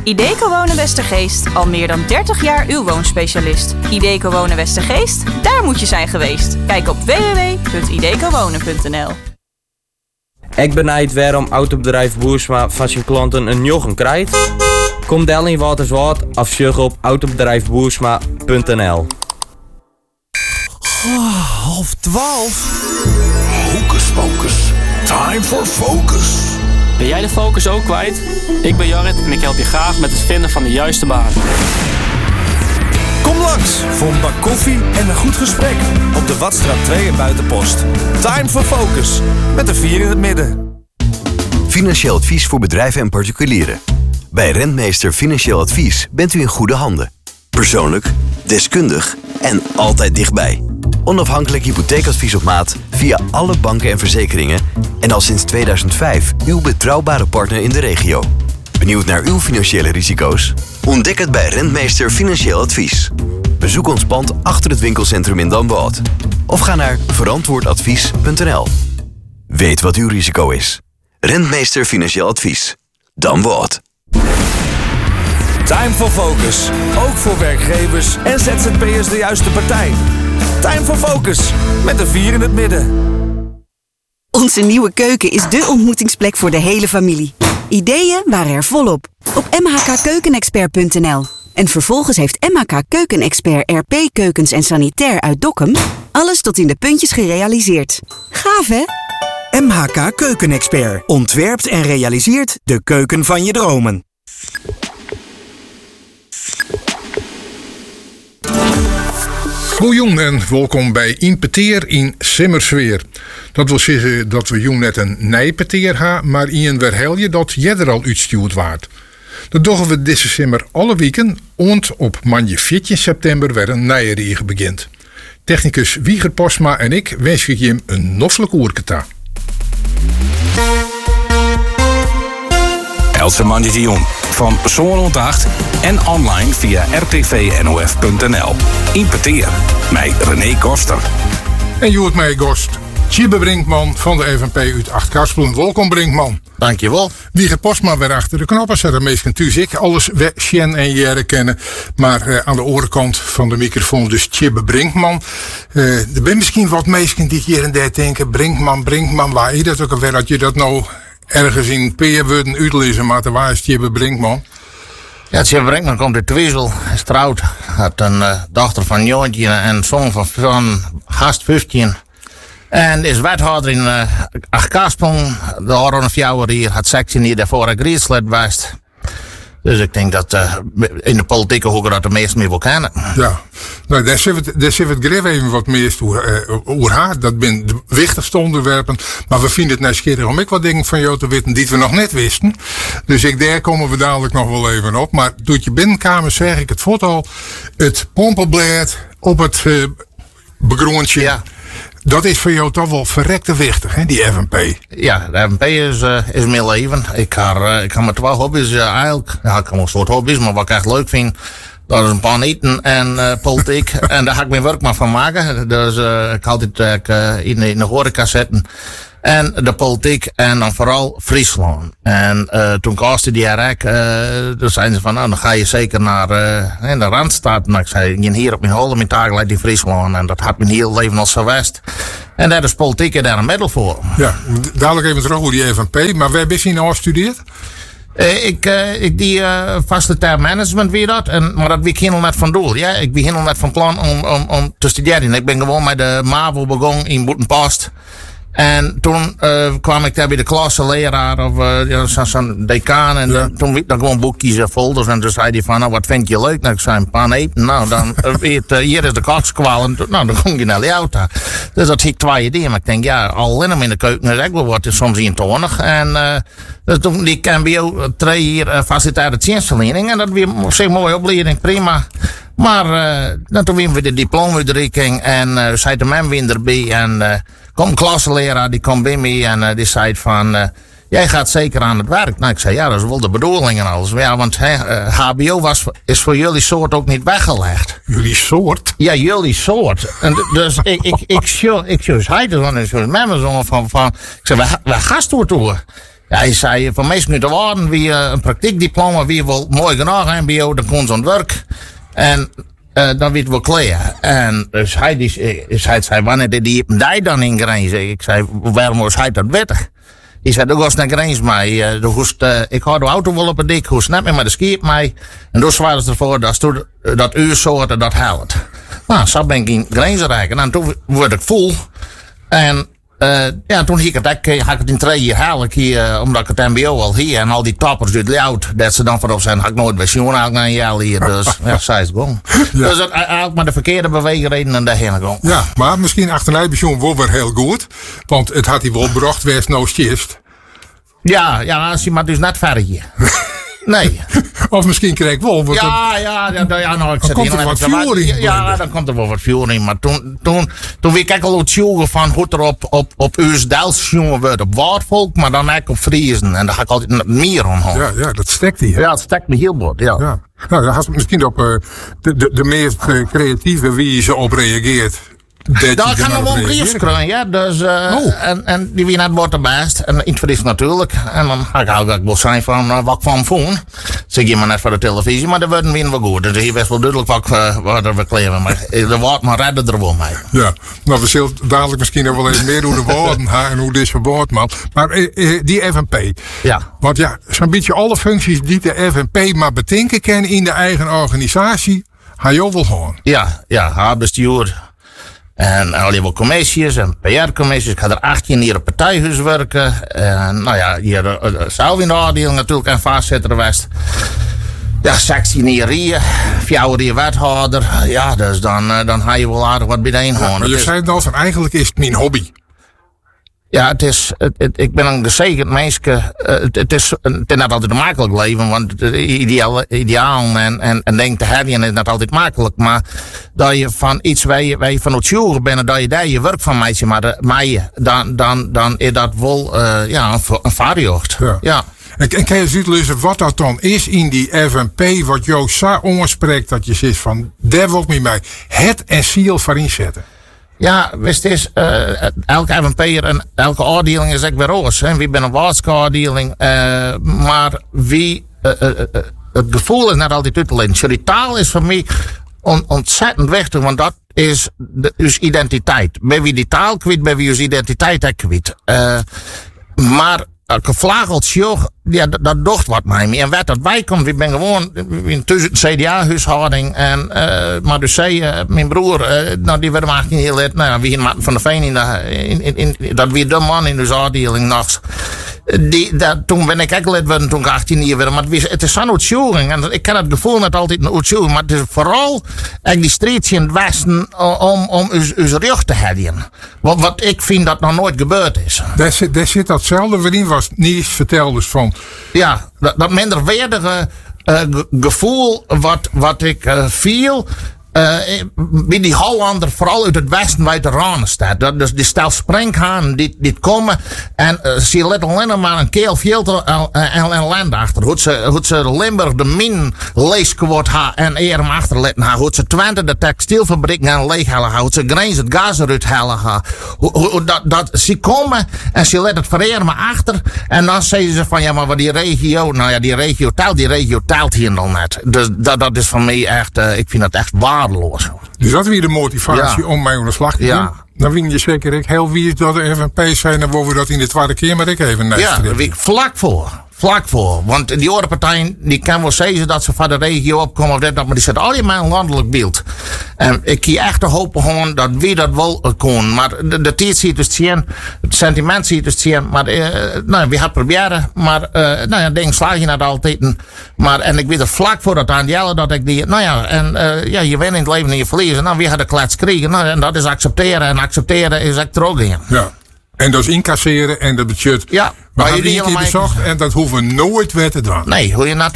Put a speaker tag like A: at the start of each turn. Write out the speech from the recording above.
A: Ideco Wonen Westergeest, al meer dan 30 jaar uw woonspecialist. Ideco Wonen Westergeest, daar moet je zijn geweest. Kijk op www.idecowonen.nl.
B: Ik benijd waarom autobedrijf Boersma van zijn klanten een jochen krijgt. Kom del in Waterswaard of sjug op autobedrijfboersma.nl.
C: Oh, 11:30.
D: Hocus pocus. Time for focus.
E: Ben jij de focus ook kwijt? Ik ben Jarrit en ik help je graag met het vinden van de juiste baan.
C: Kom langs voor een bak koffie en een goed gesprek. Op de Watstraat 2 in Buitenpost. Time for focus. Met een 4 in het midden.
F: Financieel advies voor bedrijven en particulieren. Bij Rentmeester Financieel Advies bent u in goede handen. Persoonlijk, deskundig en altijd dichtbij. Onafhankelijk hypotheekadvies op maat via alle banken en verzekeringen. En al sinds 2005 uw betrouwbare partner in de regio. Benieuwd naar uw financiële risico's? Ontdek het bij Rentmeester Financieel Advies. Bezoek ons pand achter het winkelcentrum in Damwoude. Of ga naar verantwoordadvies.nl. Weet wat uw risico is. Rentmeester Financieel Advies. Damwoude.
C: Time for focus. Ook voor werkgevers en ZZP'ers de juiste partij. Time for focus. Met een 4 in het midden.
G: Onze nieuwe keuken is dé ontmoetingsplek voor de hele familie. Ideeën waren er volop. Op mhkkeukenexpert.nl. En vervolgens heeft MHK Keukenexpert RP Keukens en Sanitair uit Dokkum alles tot in de puntjes gerealiseerd. Gaaf, hè?
H: MHK Keukenexpert ontwerpt en realiseert de keuken van je dromen.
I: Goeie en welkom bij Impeteer in Simmersweer. Dat wil zeggen dat we jong net een nijpeteer hebben, maar in weer helje dat jij er al uitstuurd waard. Dat doen we deze simmer alle weken, ont op manje 14 september weer een nijregen begint. Technicus Wieger Posma en ik wensen je hem een noffelijk oerketa.
D: Else Manje de Jong. Van Persoon Ontacht en online via rtvnof.nl. Impeteer. Mij René Koster.
I: En Joert mij Gost. Tjibbe Brinkman van de FNP uit Achtkarspelen. Welkom Brinkman.
J: Dankjewel.
I: Wieger Postma weer achter de knoppen. Zijn meestal thuis alles we Sjen en Jere kennen. Maar aan de orenkant van de microfoon dus Tjibbe Brinkman. Er zijn misschien wat mensen die hier en daar denken. Brinkman, waar is dat ook alweer? Dat je dat nou ergens in peerwoorden uitlezen, maar waar is Tjibbe Brinkman?
J: Ja, Tjibbe Brinkman komt uit Twiesel, is trouwd. Had een dochter van Joontje en een zoon van haast 15. En is wethouder in Achtkarspelen. De Orange Fjouwer hier had 16 jaar daarvoor een Grieslid geweest. Dus ik denk dat in de politieke hoeken dat de meesten mee wel kennen.
I: Ja, nou, daar zit het grif even wat meest over haar. Dat zijn de wichtigste onderwerpen. Maar we vinden het nieuwsgierig om ik wat dingen van jou te weten die we nog net wisten. Dus daar komen we dadelijk nog wel even op. Maar doet je binnenkamer zeg ik het foto. Het pompenblad op het begroentje. Ja. Dat is voor jou toch wel verrekte wichtig, hè, die FNP?
J: Ja, de FNP is mijn leven. Ik heb met 2 hobby's eigenlijk. Ja, ik heb een soort hobby's, maar wat ik echt leuk vind, dat is een pan eten en politiek. En daar ga ik mijn werk maar van maken. Dus ik ga altijd in de horeca zetten. En de politiek en dan vooral Friesland. En toen kostte die RK, toen zeiden ze van, nou, dan ga je zeker naar de Randstad. Nou, ik zei, ik hier op mijn hol, mijn taak in Friesland. En dat had mijn hele leven al zo west. En daar is politiek en daar een middel voor.
I: Ja, dadelijk even terug over die FNP. Maar waar ben je nou gestudeerd?
J: Ik die facilitair management weer dat. Maar dat wie ik helemaal net van doel. Ja, ik ben helemaal net van plan om te studeren. Ik ben gewoon met de MAVO begonnen in Boetenpost. En toen kwam ik daar bij de klassenleraar of zo'n decaan. En toen werd ik gewoon boekjes folders. En toen zei hij van, nou, wat vind je leuk? Nou, ik zei, een pan eten. Nou, dan hier is de kokskwal. En nou, dan ging je naar de auto. Dus dat zie ik 2 ideeën. Maar ik denk, ja, al in de keuken is ook wel wat. Soms 21. En dus toen die KMBO 3 hier facilitaire dienstverlening. En dat weer op zich mooie opleiding, prima. Maar toen weer we de diploma-uitreiking. En zei de man weer erbij. En komt een klassenleraar, die komt bij me en die zei van, jij gaat zeker aan het werk. Nou, ik zei, ja, dat is wel de bedoeling en alles. Ja, want HBO is voor jullie soort ook niet weggelegd.
I: Jullie soort?
J: Ja, jullie soort. En dus ik zei dus van, ik zei, we gaan door toe. Ja, hij zei, van meestal nu te worden, wie een praktijkdiploma, wie wel mooi genoeg zijn bij jou, dan kon ze aan het werk. En dan werd wel klaar. En dus hij zei, wanneer die hij dan in grens? Ik zei, waarom was hij dat wettig? Die zei, er was naar grens mee. Ik had de auto wel op het dik, hoe snap je met de skip mee. En dus waren ze ervoor dat uur soorten dat helpt. Nou, zo ben ik in grens rijden. En toen word ik vol. En toen had ik het in 2 jaar halen hier, omdat ik het mbo al hier en al die toppers uit Lout, dat ze dan vanaf zijn, had ik nooit bij Sjoen ook naar jou hier. Dus zij is het gewoon. Ja. Dus dat eigenlijk maar de verkeerde beweegreden en daarheen gewoon.
I: Ja, maar misschien achterna bij Sjoen wel weer heel goed, want het had hij wel bracht wees nou schist.
J: Ja, als je maar dus net verder hier. Nee.
I: Of misschien kreeg ik wel.
J: Nou, ik
I: dan komt er wat vuur in.
J: Ja, dan komt er wel wat vuur in. Maar toen weet ik al het zoeken van hoe er op Uusdels jongen wordt op Waardvolk, maar dan ook op Friesen. En daar ga ik altijd meer aan.
I: Ja, dat stekt hij.
J: Ja, dat stekt me heel goed. Ja.
I: Nou, dan had misschien op de meest creatieve wie ze op reageert.
J: Daar gaan we wel een brief schrijven, ja. Dus, en die wie net wordt de best. En in het Fries natuurlijk. En dan ga ik ook wel zijn van wat ik van vond. Zeg je maar net voor de televisie, maar dat wordt weer wel goed. Dus hier best wel duidelijk wat er we kleven. Maar de woord maar redden er wel mee.
I: Ja, nou we zullen dadelijk misschien nog wel even meer hoe de woorden gaan en hoe dit verboord man. Maar die FNP. Ja. Want ja, zo'n beetje alle functies die de FNP maar bedenken kan in de eigen organisatie, ga je ook wel gewoon.
J: Ja, haar bestuur. En al die wel commissies en PR-commissies. Ik ga er 18 hier op partijhuis werken. En nou ja, hier zelf in de afdeling natuurlijk en vastzitter geweest. Ja, 16 hier, 4 wethouder. Ja, dus dan ga je wel aardig wat bijeen gaan.
I: Maar je zei het al van eigenlijk is het mijn hobby.
J: Ja, ik ben een gezegend meisje. Het is net altijd een makkelijk leven, want ideaal en denk te hebben is net altijd makkelijk. Maar dat je van iets waar je van het zoeken bent, dat je daar je werk van maakt, dan is dat wel een vaarjocht. Ja.
I: En kan je eens uitleggen wat dat dan is in die FNP, wat jou zo aanspreekt dat je zegt van, daar wil ik mij het en ziel voor inzetten.
J: Ja, wist is, elke FNP'er en elke afdeling is echt weer roos. Wie ben een waarschijnlijk maar wie, het gevoel is net altijd uit te leggen. Die taal is voor mij ontzettend wichtig, want dat is uw identiteit. Bij wie die taal kwijt, bij wie uw identiteit ook kwijt. Maar gevlageld joch, ja, dat docht wat mij mee. En wat dat wij komt, we ben gewoon in tussen CDA-huishouding. En, maar dus zei mijn broer, die werd maar niet heel let. Nou, wie Martin van der Veen dat weer de man in de afdeling nachts. Toen ben ik ook lid worden, toen ik 18 jaar werd. Maar het is zo'n uitzoeking. En ik ken het gevoel net altijd een uitzoeking. Maar het is vooral die strijd in het Westen om uw rug te hebben. Wat ik vind dat nog nooit gebeurd is.
I: Daar zit datzelfde waarin was niet verteld dus van.
J: Ja, dat minderwaardige gevoel wat ik viel. Wie die Hollander vooral uit het Westen veteranen staat. Dus die stel springhaan die komen en zie let alleen maar een keel veel en land achter. Hoe ze Limburg de min leeskwart ha en eer hem achterletten ha. Hoe ze Twente de textielfabrieken aan leeg halen ha. Hoe ze Grens het gas eruit halen ha. Dat ze komen en ze let het vereer me achter en dan zeggen ze van ja maar wat die regio, nou ja die regio telt hier nog net. Dus dat is van mij echt, ik vind dat echt waardeloos.
I: Dus dat weer de motivatie om mij aan de slag te doen. Dan win je zeker ik heel wie dat de FNP zijn en waar we dat in de tweede keer maar ik even naar.
J: Ja, daar ben ik vlak voor. Want die andere partijen, die kan wel zeggen dat ze van de regio opkomen of dat, maar die zetten allemaal een landelijk beeld. En ik kie echt te hopen gewoon dat wie dat wel kon. Maar de tijd ziet dus zien, het sentiment ziet dus zien, maar we gaan proberen. Maar denk slaag je net altijd. Maar en ik weet er vlak voor dat aan jellen dat ik die, je wint in het leven en je verliezen. Nou, wie gaat de klets krijgen? Nou, en dat is accepteren. En accepteren is echt teruggaan.
I: Ja. En dat is incasseren en dat budget.
J: Ja.
I: We hebben die keer bezocht en dat hoeven nooit weer te doen.
J: Nee, hoe je